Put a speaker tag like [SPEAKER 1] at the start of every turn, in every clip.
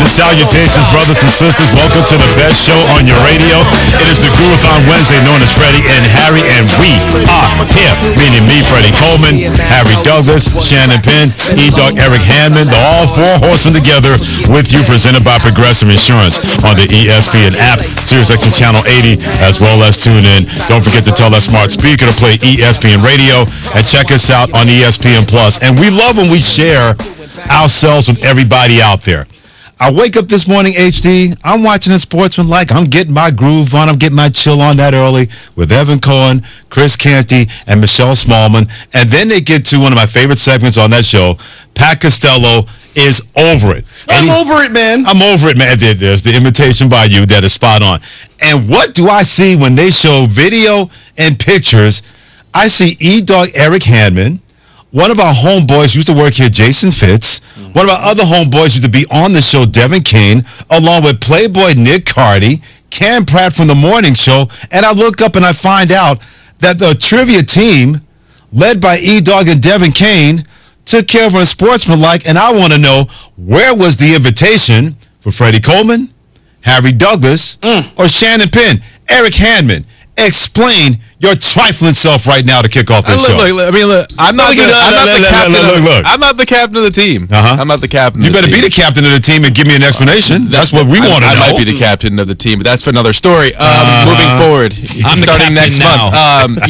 [SPEAKER 1] Salutations, brothers and sisters. Welcome to the best show on your radio. It is the Groovathon Wednesday, known as Freddie and Harry, and we are here. Meaning me, Freddie Coleman, Harry Douglas, Shannon Penn, E-Dog, Eric Hanman, the all four horsemen together with you, presented by Progressive Insurance on the ESPN app, SiriusXM Channel 80, as well as tune in. Don't forget to tell that smart speaker to play ESPN Radio and check us out on ESPN Plus. And we love when we share ourselves with everybody out there. I wake up this morning, HD, I'm watching it sportsmanlike. I'm getting my groove on. I'm getting my chill on that early with Evan Cohen, Chris Canty, and Michelle Smallman. And then they get to one of my favorite segments on that show. Pat Costello is over it.
[SPEAKER 2] I'm over it, man.
[SPEAKER 1] I'm over it, man. There's the invitation by you that is spot on. And what do I see when they show video and pictures? I see E-Dog Eric Hanman. One of our homeboys used to work here, Jason Fitz. One of our other homeboys used to be on the show, Devin Kane, along with Playboy Nick Cardy, Cam Pratt from The Morning Show. And I look up and I find out that the trivia team, led by E-Dog and Devin Kane, took care of our sportsmanlike. And I want to know, where was the invitation for Freddie Coleman, Harry Douglas, or Shannon Penn? Eric Hanman, explain your trifling self right now to kick off this show.
[SPEAKER 3] Look, I'm not the captain of the team. I'm not the captain.
[SPEAKER 1] You better be the captain of the team and give me an explanation. That's what we want to know.
[SPEAKER 3] I might be the captain of the team, but that's for another story. Moving forward,
[SPEAKER 4] I'm
[SPEAKER 3] starting next
[SPEAKER 4] now.
[SPEAKER 3] month.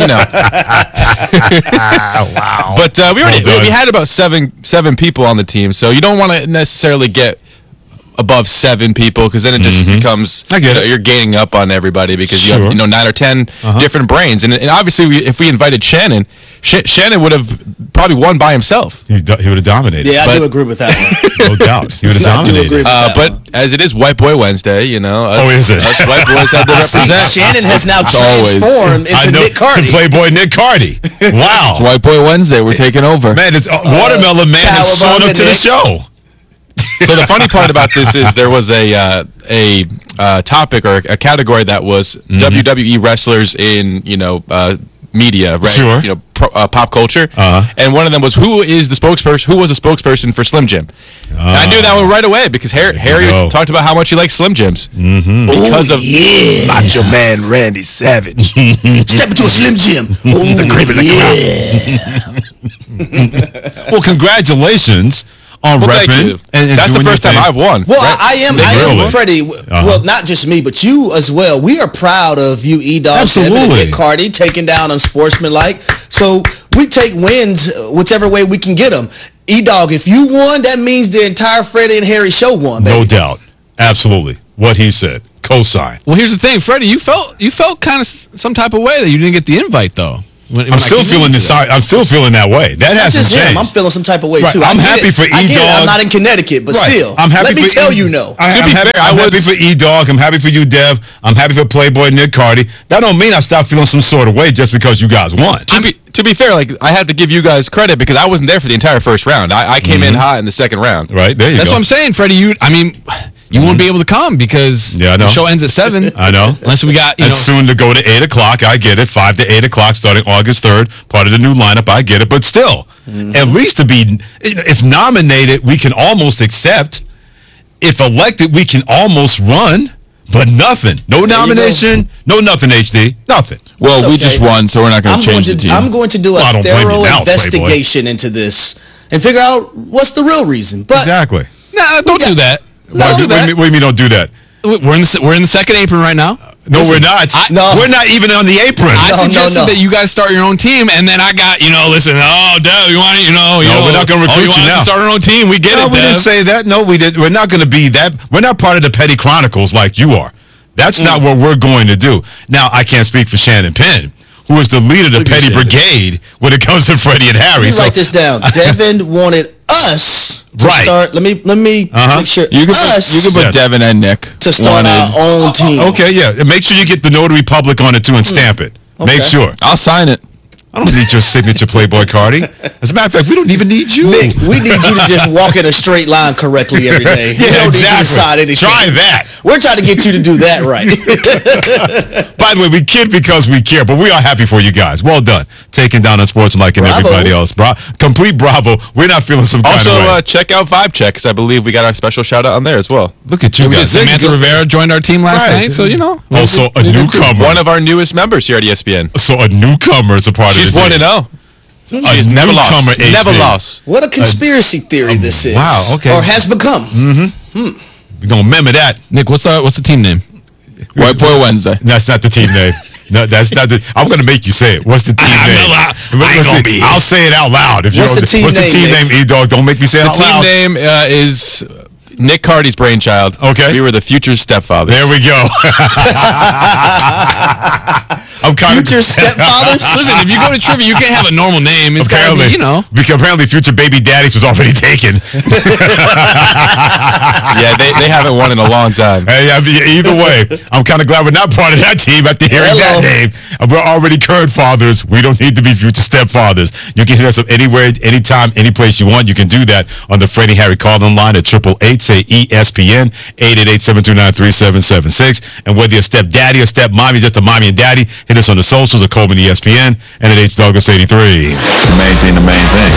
[SPEAKER 1] Wow.
[SPEAKER 3] But we had about seven people on the team, so you don't want to necessarily get above 7 people, because then it just becomes, you're gaining up on everybody, because you have 9 or 10 different brains. And obviously, if we invited Shannon, Shannon would have probably won by himself.
[SPEAKER 1] He would have dominated.
[SPEAKER 2] Yeah, I do agree with that one.
[SPEAKER 1] No doubt. He would have dominated.
[SPEAKER 3] But as it is White Boy Wednesday,
[SPEAKER 1] is it?
[SPEAKER 3] Us white boys have to represent.
[SPEAKER 2] Shannon has now transformed into Nick Cardy.
[SPEAKER 1] To Playboy Nick Cardy. Wow.
[SPEAKER 3] It's White Boy Wednesday. We're taking over.
[SPEAKER 1] Man, it's Watermelon Man has shown up to the show.
[SPEAKER 3] So the funny part about this is there was a topic or a category that was WWE wrestlers in media, right?
[SPEAKER 1] Sure.
[SPEAKER 3] Pop culture. And one of them was who was the spokesperson for Slim Jim? And I knew that one right away, because Harry talked about how much he likes Slim Jims because of Macho Man Randy Savage.
[SPEAKER 2] Step into a Slim Jim.
[SPEAKER 3] The cream of the crop.
[SPEAKER 1] Well, congratulations on repping.
[SPEAKER 3] That's the first time I've won.
[SPEAKER 2] Well,
[SPEAKER 3] right?
[SPEAKER 2] I am, Freddie. Well, not just me, but you as well. We are proud of you, E-Dog, Devin, and Nick Cardy, taking down Unsportsmanlike. So we take wins whichever way we can get them. E-Dog, if you won, that means the entire Freddie and Harry show won, baby.
[SPEAKER 1] No doubt. Absolutely. What he said. Cosign.
[SPEAKER 4] Well, here's the thing, Freddie. You felt kind of some type of way that you didn't get the invite, though.
[SPEAKER 1] I'm still feeling that way. That hasn't changed.
[SPEAKER 2] I'm feeling some type of way too.
[SPEAKER 1] I'm happy for E-Dog.
[SPEAKER 2] I'm not in Connecticut, but still,
[SPEAKER 1] I'm happy.
[SPEAKER 2] Let me tell you, no.
[SPEAKER 1] I'm happy for E-Dog. I'm happy for you, Dev. I'm happy for Playboy Nick Cardy. That don't mean I stop feeling some sort of way just because you guys won.
[SPEAKER 3] To be fair, I have to give you guys credit, because I wasn't there for the entire first round. I came in hot in the second round.
[SPEAKER 1] Right there,
[SPEAKER 4] That's what I'm saying, Freddie. You won't be able to come because the show ends at 7.
[SPEAKER 1] I know.
[SPEAKER 4] Unless we got,
[SPEAKER 1] and soon to go to 8 o'clock. I get it. 5 to 8 o'clock starting August 3rd. Part of the new lineup. I get it. But still, at least to be, if nominated, we can almost accept. If elected, we can almost run. But nothing. No nomination. No nothing, HD. Nothing.
[SPEAKER 3] Well, we just won, so we're not going to change the team.
[SPEAKER 2] I'm going to do a thorough investigation into this and figure out what's the real reason. But
[SPEAKER 1] exactly.
[SPEAKER 4] Nah, don't do that.
[SPEAKER 1] What do you mean don't do that?
[SPEAKER 4] We're in the second apron right now.
[SPEAKER 1] No, we're not. We're not even on the apron.
[SPEAKER 4] I suggested that you guys start your own team, and then I got, listen, Dev, you want it,
[SPEAKER 1] we're not going to recruit you now.
[SPEAKER 4] To start our own team. We get it,
[SPEAKER 1] we
[SPEAKER 4] Dev.
[SPEAKER 1] didn't say that. No, we didn't. We're not going to be that. We're not part of the Petty Chronicles like you are. That's not what we're going to do. Now, I can't speak for Shannon Penn, who is the leader of the Petty Brigade when it comes to Freddie and Harry.
[SPEAKER 2] Let me write this down. Devin wanted us to start. Let me make sure.
[SPEAKER 3] You can put Devin and Nick
[SPEAKER 2] to start our own team.
[SPEAKER 1] Okay, yeah. Make sure you get the notary public on it too and stamp it. Okay. Make sure.
[SPEAKER 3] I'll sign it.
[SPEAKER 1] I don't need your signature, Playboy Cardy. As a matter of fact, we don't even need you.
[SPEAKER 2] Nick, we need you to just walk in a straight line correctly every day.
[SPEAKER 1] Yeah, exactly.
[SPEAKER 2] Try
[SPEAKER 1] that.
[SPEAKER 2] We're trying to get you to do that right.
[SPEAKER 1] By the way, we kid because we care, but we are happy for you guys. Well done. Taking down Unsportsmanlike and everybody else. Complete bravo. We're not feeling some kind of way.
[SPEAKER 3] Also, check out Vibe Check, because I believe we got our special shout-out on there as well.
[SPEAKER 1] Look at you guys.
[SPEAKER 4] Samantha Rivera joined our team last night, so, you know.
[SPEAKER 1] Also, a newcomer.
[SPEAKER 3] One of our newest members here at ESPN.
[SPEAKER 1] So, a newcomer is a part of the team.
[SPEAKER 3] She's 1-0.
[SPEAKER 1] She's never lost.
[SPEAKER 3] Never lost.
[SPEAKER 2] What a conspiracy theory this is.
[SPEAKER 1] Wow, okay.
[SPEAKER 2] Or has become.
[SPEAKER 1] Mm-hmm. We're going to remember that.
[SPEAKER 4] Nick, what's the team name?
[SPEAKER 3] White Boy Wednesday.
[SPEAKER 1] That's not the team name. No, that's not the. I'm going to make you say it. What's the team name? I'll say it out loud.
[SPEAKER 2] What's the team
[SPEAKER 1] name, E-Dog? Don't make me say it out loud.
[SPEAKER 3] The team name is Nick Cardy's brainchild.
[SPEAKER 1] Okay.
[SPEAKER 3] We were the future stepfathers.
[SPEAKER 1] There we go. I'm kind
[SPEAKER 2] future stepfathers?
[SPEAKER 4] Listen, if you go to trivia, you can't have a normal name. It's got to be, you know.
[SPEAKER 1] Because apparently future baby daddies was already taken.
[SPEAKER 3] Yeah, they haven't won in a long time.
[SPEAKER 1] Hey, either way, I'm kind of glad we're not part of that team after hearing that name. We're already current fathers. We don't need to be future stepfathers. You can hit us up anywhere, anytime, any place you want. You can do that on the Freddie Harry call-in line at 888, say ESPN, 888-729-3776. And whether you're a stepdaddy or stepmommy, just a mommy and daddy, hit us on the socials at Coleman ESPN and at HDouglas83.
[SPEAKER 5] The main thing. The main thing.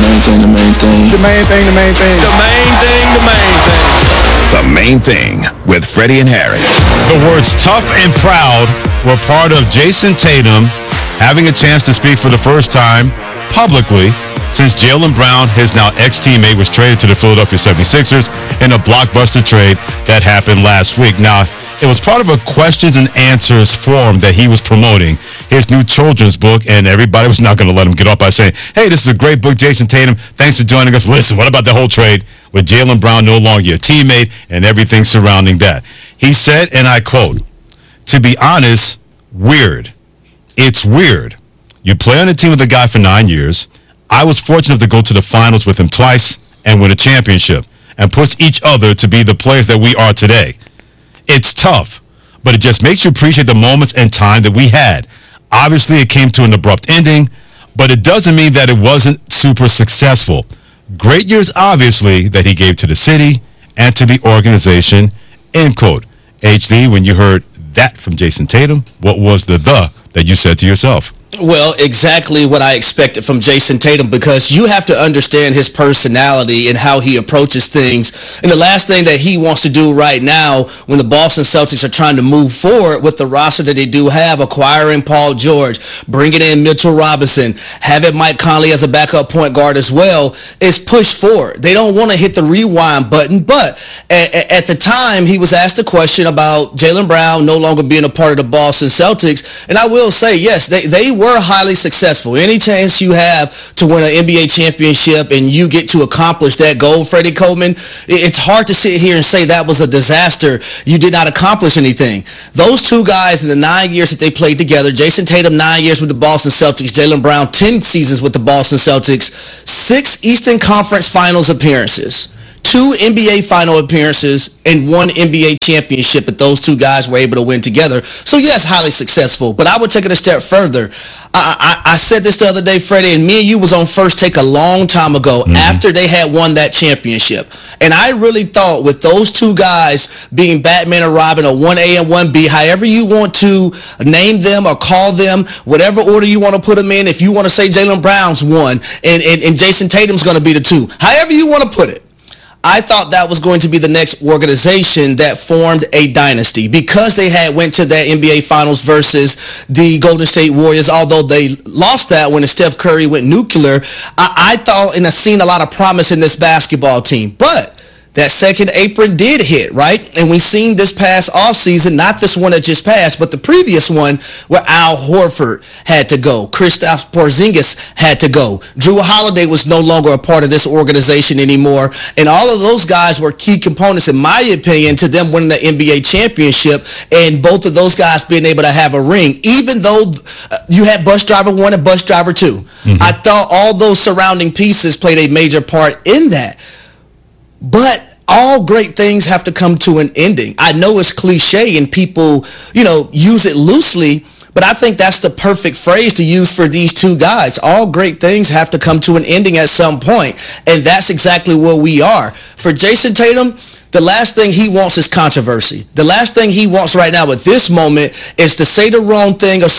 [SPEAKER 5] The main thing with Freddie and Harry.
[SPEAKER 1] The words tough and proud were part of Jason Tatum having a chance to speak for the first time publicly since Jaylen Brown, his now ex-teammate, was traded to the Philadelphia 76ers in a blockbuster trade that happened last week. Now, it was part of a questions and answers forum that he was promoting, his new children's book, and everybody was not going to let him get up by saying, hey, this is a great book, Jason Tatum. Thanks for joining us. Listen, what about the whole trade with Jaylen Brown no longer your teammate and everything surrounding that? He said, and I quote, to be honest, weird. It's weird. You play on a team with a guy for 9 years. I was fortunate to go to the finals with him twice and win a championship and push each other to be the players that we are today. It's tough, but it just makes you appreciate the moments and time that we had. Obviously, it came to an abrupt ending, but it doesn't mean that it wasn't super successful. Great years, obviously, that he gave to the city and to the organization, end quote. HD, when you heard that from Jason Tatum, what was the that you said to yourself?
[SPEAKER 2] Well, exactly what I expected from Jason Tatum, because you have to understand his personality and how he approaches things. And the last thing that he wants to do right now when the Boston Celtics are trying to move forward with the roster that they do have, acquiring Paul George, bringing in Mitchell Robinson, having Mike Conley as a backup point guard as well, is push forward. They don't want to hit the rewind button, but at the time he was asked a question about Jaylen Brown no longer being a part of the Boston Celtics, and I will say, yes, they were highly successful. Any chance you have to win an NBA championship and you get to accomplish that goal, Freddie Coleman, it's hard to sit here and say that was a disaster. You did not accomplish anything. Those two guys in the 9 years that they played together, Jason Tatum 9 years with the Boston Celtics, Jaylen Brown 10 seasons with the Boston Celtics, 6 Eastern Conference Finals appearances, 2 NBA final appearances, and 1 NBA championship that those two guys were able to win together. So yes, highly successful. But I would take it a step further. I said this the other day, Freddie, and me and you was on First Take a long time ago after they had won that championship. And I really thought with those two guys being Batman and Robin, or 1A and 1B, however you want to name them or call them, whatever order you want to put them in, if you want to say Jaylen Brown's 1 and Jason Tatum's going to be the 2, however you want to put it. I thought that was going to be the next organization that formed a dynasty, because they had went to that NBA Finals versus the Golden State Warriors. Although they lost that when Steph Curry went nuclear, I thought and I seen a lot of promise in this basketball team. But that second apron did hit, right? And we seen this past offseason, not this one that just passed, but the previous one where Al Horford had to go. Kristaps Porzingis had to go. Jrue Holiday was no longer a part of this organization anymore. And all of those guys were key components, in my opinion, to them winning the NBA championship, and both of those guys being able to have a ring, even though you had Bus Driver 1 and Bus Driver 2. I thought all those surrounding pieces played a major part in that. But all great things have to come to an ending. I know it's cliche and people, use it loosely, but I think that's the perfect phrase to use for these two guys. All great things have to come to an ending at some point, and that's exactly where we are. For Jason Tatum, the last thing he wants is controversy. The last thing he wants right now at this moment is to say the wrong thing or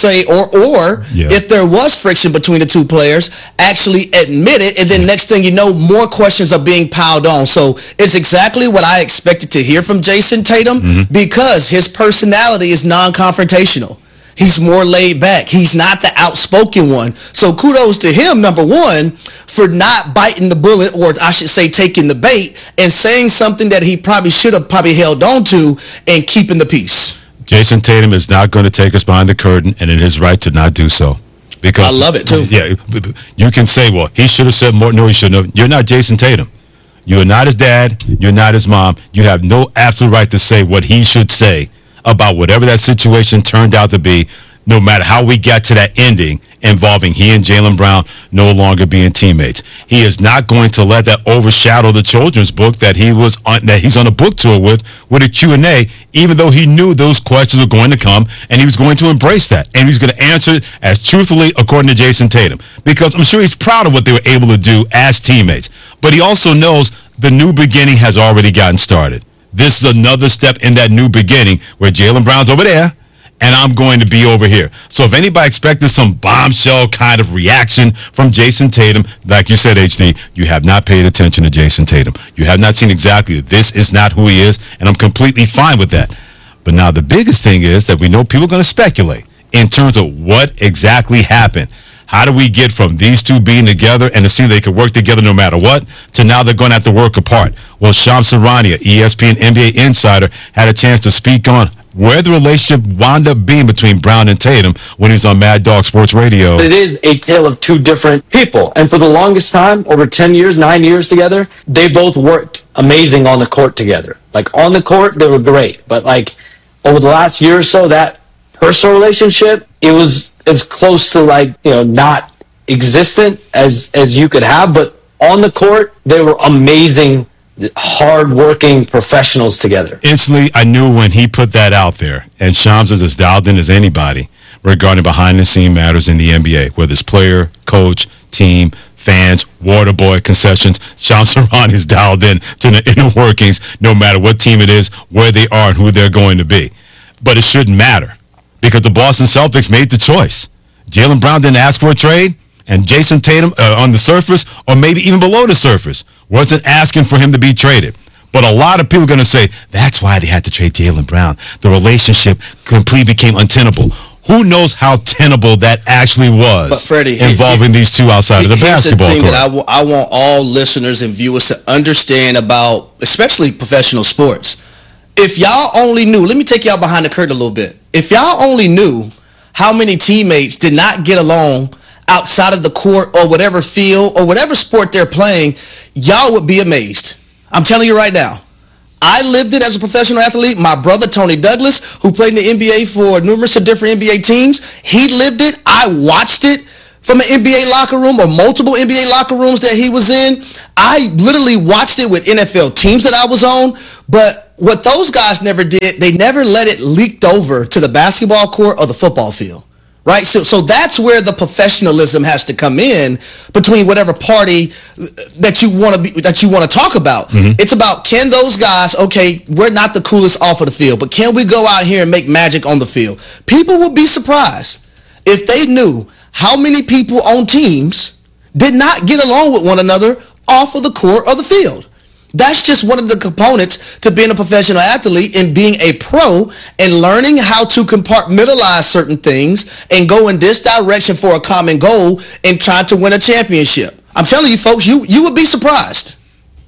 [SPEAKER 2] if there was friction between the two players, actually admit it, and then next thing you know, more questions are being piled on. So it's exactly what I expected to hear from Jayson Tatum because his personality is non-confrontational. He's more laid back. He's not the outspoken one. So kudos to him, number one, for not biting the bullet, or I should say taking the bait, and saying something that he probably should have held on to and keeping the peace.
[SPEAKER 1] Jayson Tatum is not going to take us behind the curtain, and it is right to not do so. Because
[SPEAKER 2] I love it, too.
[SPEAKER 1] Yeah, you can say, well, he should have said more. No, he shouldn't have. You're not Jayson Tatum. You are not his dad. You're not his mom. You have no absolute right to say what he should say about whatever that situation turned out to be, no matter how we got to that ending involving he and Jaylen Brown no longer being teammates. He is not going to let that overshadow the children's book that he's on a book tour with a Q&A, even though he knew those questions were going to come, and he was going to embrace that. And he's going to answer it as truthfully according to Jayson Tatum, because I'm sure he's proud of what they were able to do as teammates. But he also knows the new beginning has already gotten started. This is another step in that new beginning where Jaylen Brown's over there and I'm going to be over here. So if anybody expected some bombshell kind of reaction from Jayson Tatum, like you said, HD, you have not paid attention to Jayson Tatum. You have not seen exactly this is not who he is, and I'm completely fine with that. But now the biggest thing is that we know people are going to speculate in terms of what exactly happened. How do we get from these two being together and to see they could work together no matter what, to now they're going to have to work apart? Well, Shams Charania, ESPN NBA insider, had a chance to speak on where the relationship wound up being between Brown and Tatum when he was on Mad Dog Sports Radio.
[SPEAKER 6] It is a tale of two different people. And for the longest time, over 10 years, 9 years together, they both worked amazing on the court together. Like, on the court, they were great. But, like, over the last year or so, that personal relationship, it was as close to, like, not existent as you could have. But on the court, they were amazing, hard-working professionals together.
[SPEAKER 1] Instantly, I knew when he put that out there, and Shams is as dialed in as anybody regarding behind-the-scene matters in the NBA, whether it's player, coach, team, fans, water boy, concessions. Shams Charania is dialed in to the inner workings, no matter what team it is, where they are, and who they're going to be. But it shouldn't matter, because the Boston Celtics made the choice. Jaylen Brown didn't ask for a trade, and Jayson Tatum on the surface, or maybe even below the surface, wasn't asking for him to be traded. But a lot of people are going to say, that's why they had to trade Jaylen Brown. The relationship completely became untenable. Who knows how tenable that actually was,
[SPEAKER 2] but Freddie,
[SPEAKER 1] involving these two outside of the basketball court.
[SPEAKER 2] Here's the thing that I want all listeners and viewers to understand about, especially professional sports. If y'all only knew, let me take y'all behind the curtain a little bit. If y'all only knew how many teammates did not get along outside of the court or whatever field or whatever sport they're playing, y'all would be amazed. I'm telling you right now. I lived it as a professional athlete. My brother, Tony Douglas, who played in the NBA for numerous of different NBA teams, he lived it. I watched it from an NBA locker room or multiple NBA locker rooms that he was in. I literally watched it with NFL teams that I was on. But what those guys never did, they never let it leak over to the basketball court or the football field. Right? So that's where the professionalism has to come in between whatever party that you want to talk about. Mm-hmm. It's about, can those guys, okay, we're not the coolest off of the field, but can we go out here and make magic on the field? People would be surprised if they knew how many people on teams did not get along with one another off of the court or the field. That's just one of the components to being a professional athlete and being a pro and learning how to compartmentalize certain things and go in this direction for a common goal and trying to win a championship. I'm telling you, folks, you would be surprised.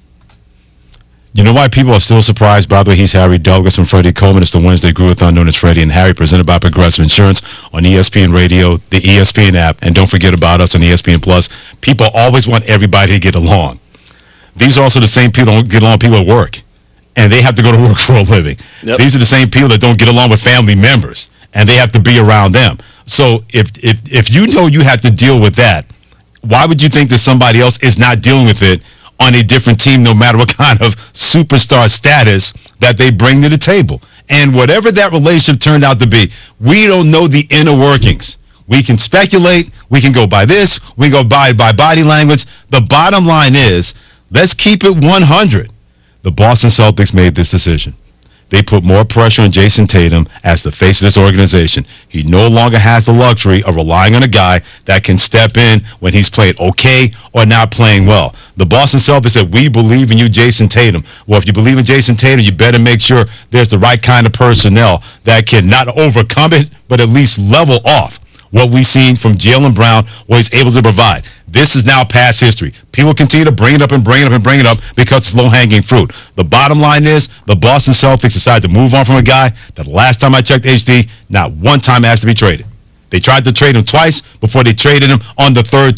[SPEAKER 1] You know why people are still surprised? By the way, he's Harry Douglas and Freddie Coleman. It's the Wednesday Groovathon known as Freddie and Harry, presented by Progressive Insurance on ESPN Radio, the ESPN app, and don't forget about us on ESPN Plus. People always want everybody to get along. These are also the same people that don't get along with people at work, and they have to go to work for a living. Yep. These are the same people that don't get along with family members, and they have to be around them. So if you know you have to deal with that, why would you think that somebody else is not dealing with it on a different team, no matter what kind of superstar status that they bring to the table? And whatever that relationship turned out to be, we don't know the inner workings. We can speculate. We can go by this. We can go by body language. The bottom line is, let's keep it 100. the Boston Celtics made this decision. They put more pressure on Jason Tatum as the face of this organization. He no longer has the luxury of relying on a guy that can step in when he's played okay or not playing well. The Boston Celtics said, we believe in you, Jason Tatum. Well, if you believe in Jason Tatum, you better make sure there's the right kind of personnel that can not overcome it, but at least level off what we've seen from Jaylen Brown, what he's able to provide. This is now past history. People continue to bring it up because it's low-hanging fruit. The bottom line is the Boston Celtics decided to move on from a guy that the last time I checked HD, not one time asked to be traded. They tried to trade him twice before they traded him on the third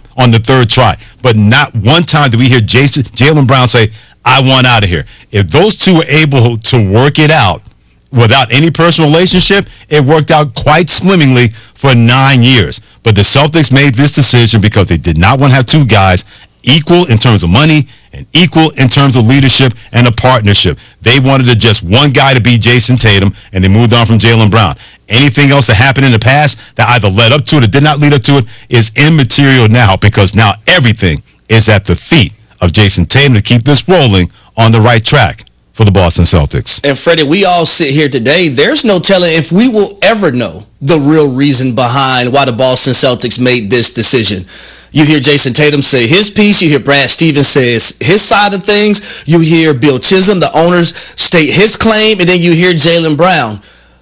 [SPEAKER 1] try. But not one time did we hear Jaylen Brown say, I want out of here. If those two were able to work it out without any personal relationship, it worked out quite swimmingly for 9 years. But the Celtics made this decision because they did not want to have two guys equal in terms of money and equal in terms of leadership and a partnership. They wanted just one guy to be Jason Tatum, and they moved on from Jaylen Brown. Anything else that happened in the past that either led up to it or did not lead up to it is immaterial now, because now everything is at the feet of Jason Tatum to keep this rolling on the right track for the Boston Celtics.
[SPEAKER 2] And Freddie, we all sit here today. There's no telling if we will ever know the real reason behind why the Boston Celtics made this decision. You hear Jason Tatum say his piece. You hear Brad Stevens says his side of things. You hear Bill Chisholm, the owners, state his claim. And then you hear Jaylen Brown.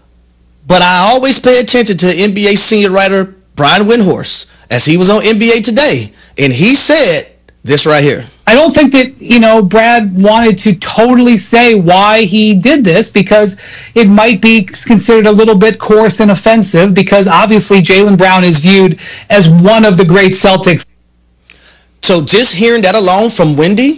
[SPEAKER 2] But I always pay attention to NBA senior writer Brian Windhorst as he was on NBA Today. And he said this right here.
[SPEAKER 7] I don't think that, Brad wanted to totally say why he did this, because it might be considered a little bit coarse and offensive, because obviously Jaylen Brown is viewed as one of the great Celtics.
[SPEAKER 2] So just hearing that alone from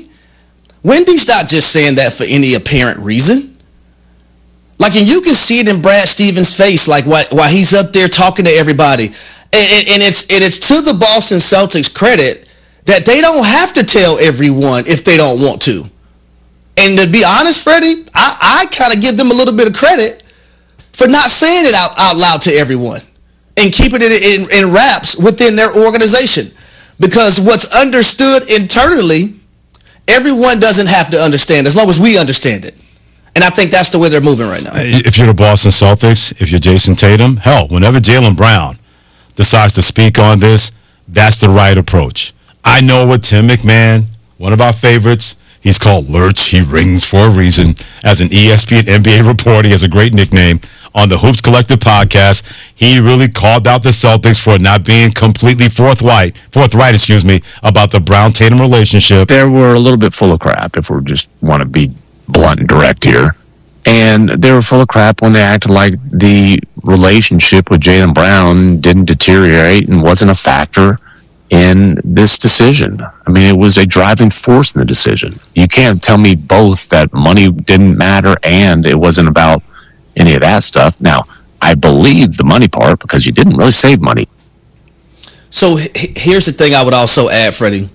[SPEAKER 2] Wendy's not just saying that for any apparent reason. Like, and you can see it in Brad Stevens' face, like while he's up there talking to everybody. And it's to the Boston Celtics' credit that they don't have to tell everyone if they don't want to. And to be honest, Freddie, I kind of give them a little bit of credit for not saying it out loud to everyone and keeping it in wraps within their organization. Because what's understood internally, everyone doesn't have to understand as long as we understand it. And I think that's the way they're moving right now.
[SPEAKER 1] If you're the Boston Celtics, if you're Jason Tatum, hell, whenever Jaylen Brown decides to speak on this, that's the right approach. I know what Tim McMahon, one of our favorites, he's called Lurch. He rings for a reason. As an ESPN NBA reporter, he has a great nickname. On the Hoops Collective podcast, he really called out the Celtics for not being completely forthright, about the Brown-Tatum relationship.
[SPEAKER 8] They were a little bit full of crap, if we just want to be blunt and direct here. And they were full of crap when they acted like the relationship with Jaylen Brown didn't deteriorate and wasn't a factor in this decision. I mean, it was a driving force in the decision. You can't tell me both that money didn't matter and it wasn't about any of that stuff. Now, I believe the money part because you didn't really save money.
[SPEAKER 2] So here's the thing I would also add, Freddie.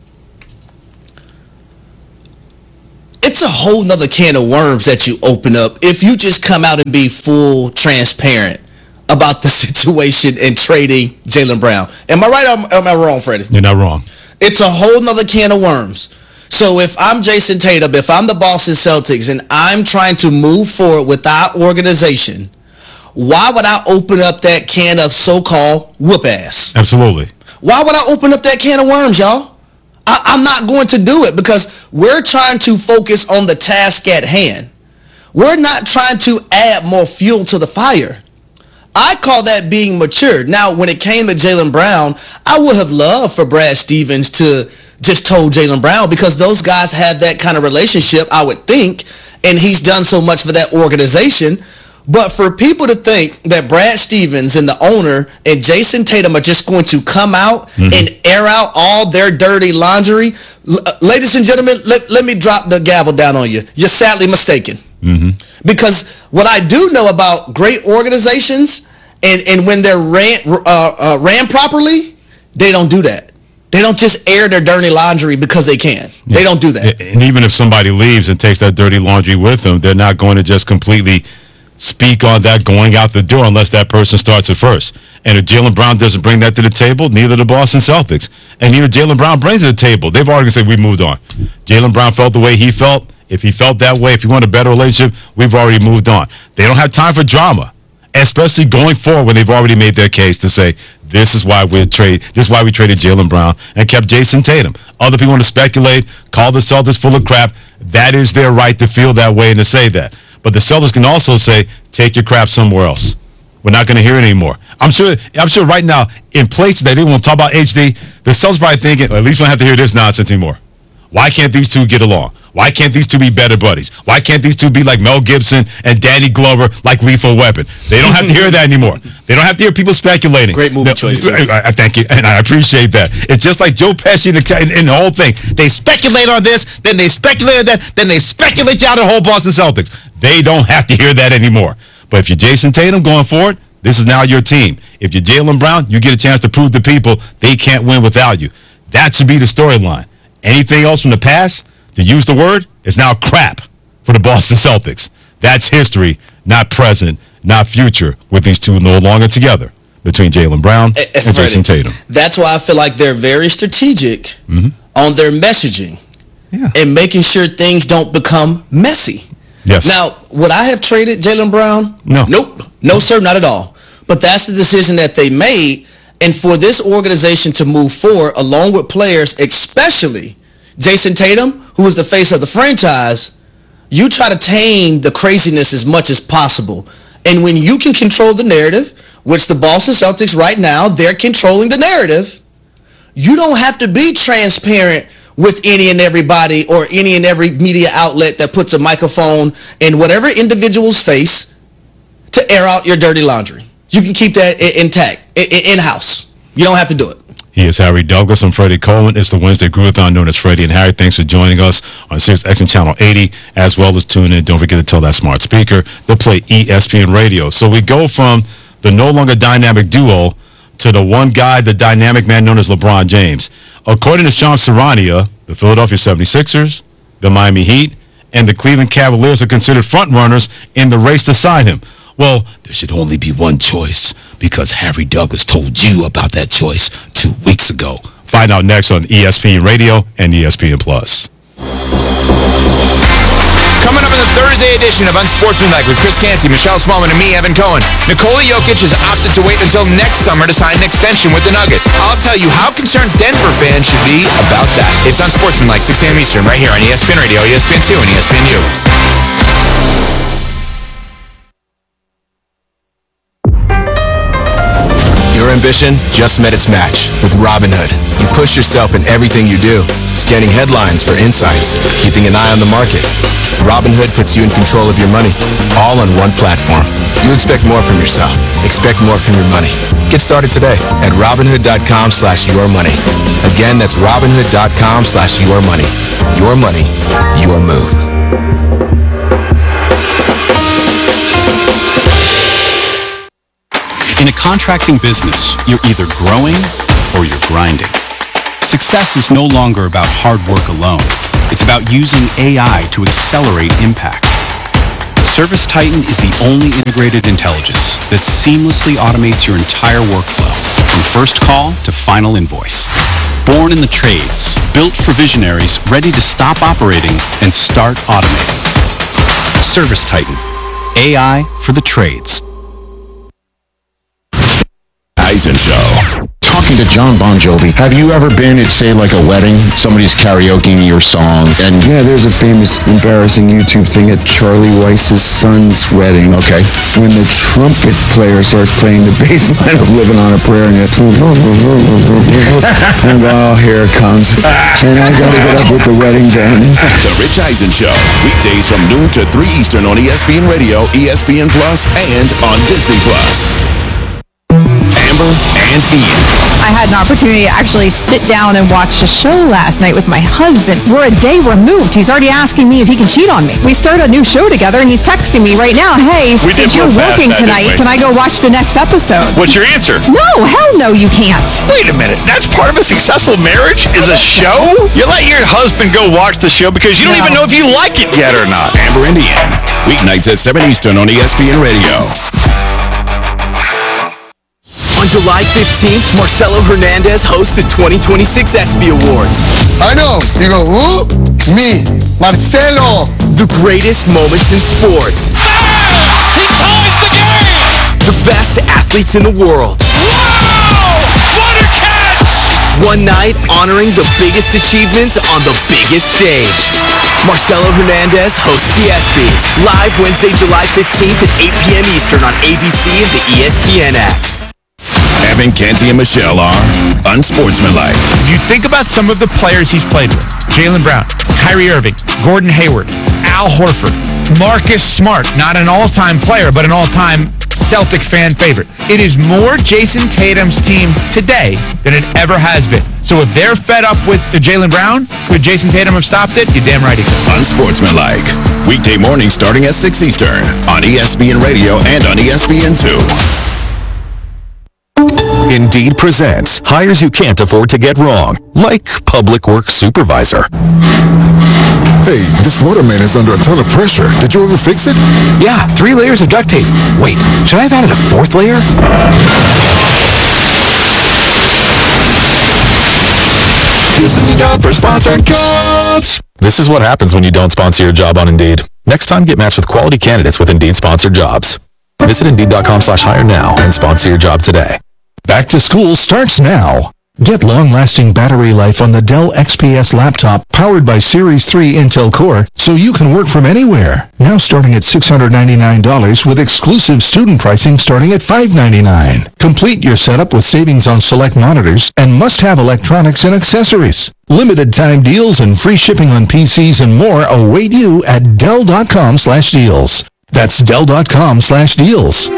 [SPEAKER 2] It's a whole nother can of worms that you open up if you just come out and be full transparent about the situation and trading Jaylen Brown. Am I right or am I wrong, Freddie?
[SPEAKER 1] You're not wrong.
[SPEAKER 2] It's a whole nother can of worms. So if I'm Jason Tatum, if I'm the Boston Celtics, and I'm trying to move forward with our organization, why would I open up that can of so-called whoop ass?
[SPEAKER 1] Absolutely.
[SPEAKER 2] Why would I open up that can of worms, y'all? I'm not going to do it because we're trying to focus on the task at hand. We're not trying to add more fuel to the fire. I call that being mature. Now, when it came to Jaylen Brown, I would have loved for Brad Stevens to just told Jaylen Brown because those guys have that kind of relationship, I would think, and he's done so much for that organization. But for people to think that Brad Stevens and the owner and Jason Tatum are just going to come out and air out all their dirty laundry, ladies and gentlemen, let me drop the gavel down on you. You're sadly mistaken. Because what I do know about great organizations and when they're ran properly, they don't do that. They don't just air their dirty laundry because they can. They don't do that.
[SPEAKER 1] And even if somebody leaves and takes that dirty laundry with them, they're not going to just completely speak on that going out the door unless that person starts it first. And if Jaylen Brown doesn't bring that to the table, neither the Boston Celtics. And even Jaylen Brown brings it to the table. They've already said we moved on. Jaylen Brown felt the way he felt. If he felt that way, if he wanted a better relationship, we've already moved on. They don't have time for drama, especially going forward when they've already made their case to say, this is why we traded Jaylen Brown and kept Jason Tatum. Other people want to speculate, call the Celtics full of crap. That is their right to feel that way and to say that. But the Celtics can also say, take your crap somewhere else. We're not going to hear it anymore. I'm sure right now, in places that they won't talk about HD, the Celtics probably thinking, at least we don't have to hear this nonsense anymore. Why can't these two get along? Why can't these two be better buddies? Why can't these two be like Mel Gibson and Danny Glover like Lethal Weapon? They don't have to hear that anymore. They don't have to hear people speculating.
[SPEAKER 2] Great movie choice.
[SPEAKER 1] I thank you, and I appreciate that. It's just like Joe Pesci in the whole thing. They speculate on this, then they speculate on that, then they speculate you out of the whole Boston Celtics. They don't have to hear that anymore. But if you're Jason Tatum going forward, this is now your team. If you're Jaylen Brown, you get a chance to prove to people they can't win without you. That should be the storyline. Anything else from the past, to use the word, is now crap for the Boston Celtics. That's history, not present, not future, with these two no longer together between Jaylen Brown and Jason Tatum.
[SPEAKER 2] That's why I feel like they're very strategic on their messaging and making sure things don't become messy.
[SPEAKER 1] Yes.
[SPEAKER 2] Now, would I have traded Jaylen Brown?
[SPEAKER 1] No.
[SPEAKER 2] Nope. No, sir, not at all. But that's the decision that they made. And for this organization to move forward, along with players, especially Jason Tatum, who is the face of the franchise, you try to tame the craziness as much as possible. And when you can control the narrative, which the Boston Celtics right now, they're controlling the narrative, you don't have to be transparent with any and everybody or any and every media outlet that puts a microphone in whatever individual's face to air out your dirty laundry. You can keep that intact, in-house. You don't have to do it.
[SPEAKER 1] He is Harry Douglas. I'm Freddie Coleman. It's the Wednesday Groovathon known as Freddie and Harry. Thanks for joining us on SiriusXM Channel 80, as well as tune in. Don't forget to tell that smart speaker to play ESPN Radio. So we go from the no longer dynamic duo to the one guy, the dynamic man known as LeBron James. According to Sean Serrania, the Philadelphia 76ers, the Miami Heat, and the Cleveland Cavaliers are considered front-runners in the race to sign him. Well, there should only be one choice because Harry Douglas told you about that choice 2 weeks ago. Find out next on ESPN Radio and ESPN Plus.
[SPEAKER 9] Coming up in the Thursday edition of Unsportsmanlike with Chris Canty, Michelle Smallman, and me, Evan Cohen, Nikola Jokic has opted to wait until next summer to sign an extension with the Nuggets. I'll tell you how concerned Denver fans should be about that. It's Unsportsmanlike, 6 a.m. Eastern, right here on ESPN Radio, ESPN2, and ESPNU. Your ambition just met its match with Robinhood. You push yourself in everything you do, scanning headlines for insights, keeping an eye on the market. Robinhood puts you in control of your money, all on one platform. You expect more from yourself. Expect more from your money. Get started today at Robinhood.com/yourmoney. Again, that's Robinhood.com/yourmoney. Your money, your move.
[SPEAKER 10] In a contracting business, you're either growing or you're grinding. Success is no longer about hard work alone. It's about using AI to accelerate impact. ServiceTitan is the only integrated intelligence that seamlessly automates your entire workflow, from first call to final invoice. Born in the trades, built for visionaries ready to stop operating and start automating. ServiceTitan, AI for the trades.
[SPEAKER 5] Eisen Show.
[SPEAKER 8] Talking to John Bon Jovi, have you ever been at, say, like a wedding? Somebody's karaokeing your song, and
[SPEAKER 11] yeah, there's a famous, embarrassing YouTube thing at Charlie Weiss's son's wedding.
[SPEAKER 8] Okay.
[SPEAKER 11] When the trumpet player starts playing the bass line of "Living on a Prayer," and it's and oh, here it comes, and I gotta get up with the wedding band.
[SPEAKER 5] The Rich Eisen Show, weekdays from noon to 3 Eastern on ESPN Radio, ESPN Plus, and on Disney Plus. Amber and Ian.
[SPEAKER 12] I had an opportunity to actually sit down and watch a show last night with my husband. We're a day removed. He's already asking me if he can cheat on me. We started a new show together, and he's texting me right now, hey, since you're working tonight, can I go watch the next episode?
[SPEAKER 4] What's your answer?
[SPEAKER 12] No, hell no, you can't.
[SPEAKER 4] Wait a minute. That's part of a successful marriage is a show? You let your husband go watch the show because you don't even know if you like it yet or not.
[SPEAKER 5] Amber and Ian, weeknights at 7 Eastern on ESPN Radio.
[SPEAKER 9] July 15th, Marcelo Hernandez hosts the 2026 ESPY Awards.
[SPEAKER 13] I know. You go, who? Me, Marcelo.
[SPEAKER 9] The greatest moments in sports.
[SPEAKER 14] He ties the game!
[SPEAKER 9] The best athletes in the world.
[SPEAKER 14] Wow! What a catch!
[SPEAKER 9] One night honoring the biggest achievements on the biggest stage. Marcelo Hernandez hosts the ESPYs. Live Wednesday, July 15th at 8 p.m. Eastern on ABC and the ESPN app.
[SPEAKER 5] Evan Canty and Michelle are unsportsmanlike.
[SPEAKER 15] You think about some of the players he's played with. Jaylen Brown, Kyrie Irving, Gordon Hayward, Al Horford, Marcus Smart, not an all-time player, but an all-time Celtic fan favorite. It is more Jason Tatum's team today than it ever has been. So if they're fed up with Jaylen Brown, could Jason Tatum have stopped it? You're damn right he could.
[SPEAKER 5] Unsportsmanlike. Weekday mornings starting at 6 Eastern on ESPN Radio and on ESPN2.
[SPEAKER 16] Indeed presents hires you can't afford to get wrong, like public works supervisor.
[SPEAKER 17] Hey, this water main is under a ton of pressure. Did you ever fix it?
[SPEAKER 16] Yeah, 3 layers of duct tape. Wait, should I have added a 4th layer?
[SPEAKER 17] Using the job for sponsored jobs.
[SPEAKER 16] This is what happens when you don't sponsor your job on Indeed. Next time, get matched with quality candidates with Indeed sponsored jobs. Visit Indeed.com/hire now and sponsor your job today.
[SPEAKER 18] Back to school starts now. Get long-lasting battery life on the Dell XPS laptop powered by Series 3 Intel Core so you can work from anywhere. Now starting at $699 with exclusive student pricing starting at $599. Complete your setup with savings on select monitors and must-have electronics and accessories. Limited time deals and free shipping on PCs and more await you at Dell.com/deals. That's Dell.com/deals.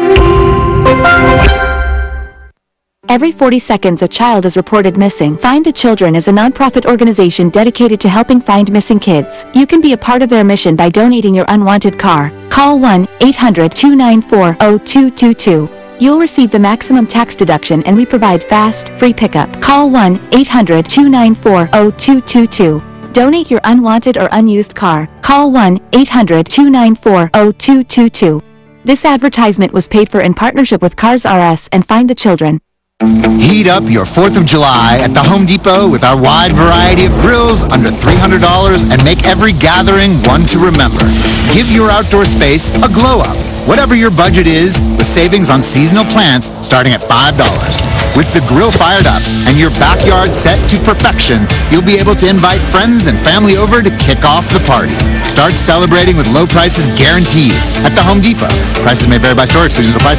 [SPEAKER 19] Every 40 seconds, a child is reported missing. Find the Children is a nonprofit organization dedicated to helping find missing kids. You can be a part of their mission by donating your unwanted car. Call 1-800-294-0222. You'll receive the maximum tax deduction and we provide fast, free pickup. Call 1-800-294-0222. Donate your unwanted or unused car. Call 1-800-294-0222. This advertisement was paid for in partnership with Cars R Us and Find the Children.
[SPEAKER 20] Heat up your 4th of July at the Home Depot with our wide variety of grills under $300 and make every gathering one to remember. Give your outdoor space a glow up. Whatever your budget is, with savings on seasonal plants starting at $5. With the grill fired up and your backyard set to perfection, you'll be able to invite friends and family over to kick off the party. Start celebrating with low prices guaranteed at the Home Depot. Prices may vary by store. Exclusions apply.